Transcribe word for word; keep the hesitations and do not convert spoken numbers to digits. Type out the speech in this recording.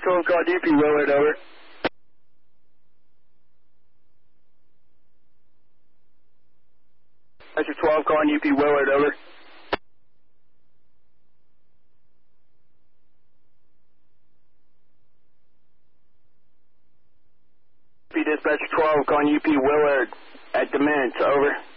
twelve calling U P Willard, over. Dispatcher twelve calling U P Willard, over. Dispatcher twelve calling U P Willard at Dements, over.